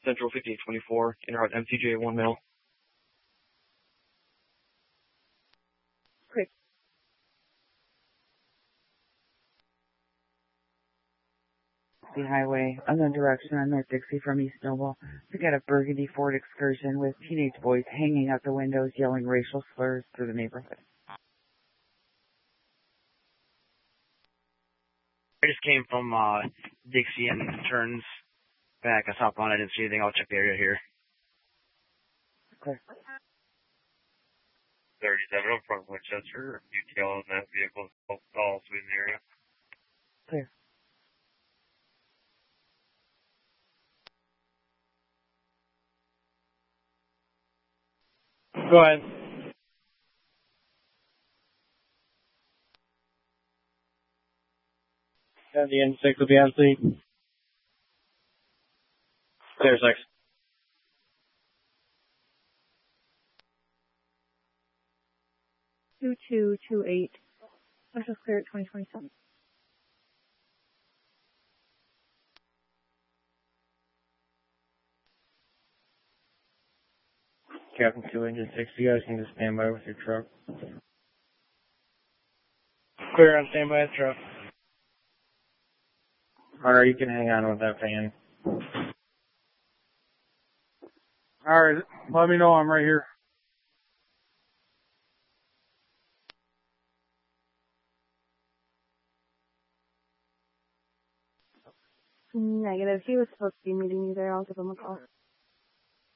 Central 5824, in route MTJ 1 mil. Quick. The highway, unknown direction on North Dixie from East Noble. We got a burgundy Ford Excursion with teenage boys hanging out the windows yelling racial slurs through the neighborhood. I just came from Dixie and turns back. I stopped on. I didn't see anything. I'll check the area here. Clear. 37 on front Winchester. UTL in that vehicle. All in the area. Clear. Go ahead. And the N6 will be on scene. Clear 6. Two 228. Special clear at 2027. Captain 2 Engine 6, you guys can just stand by with your truck. Clear on standby at truck. Alright, you can hang on with that fan. Alright, let me know, I'm right here. Negative. He was supposed to be meeting you there. I'll give him a call.